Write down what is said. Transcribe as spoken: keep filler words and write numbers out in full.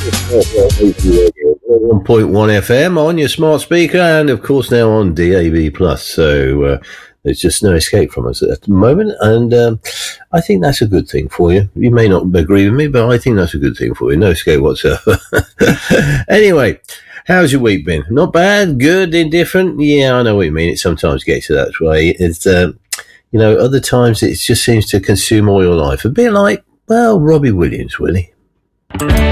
one point one F M on your smart speaker, and of course now on D A B plus. So uh, there's just no escape from us at the moment, and um, I think that's a good thing for you. You may not agree with me, but I think that's a good thing for you. No escape whatsoever. Anyway, how's your week been? Not bad, good, indifferent? Yeah, I know what you mean. It sometimes gets to that way. It's um, you know, other times it just seems to consume all your life. A bit like, well, Robbie Williams, really.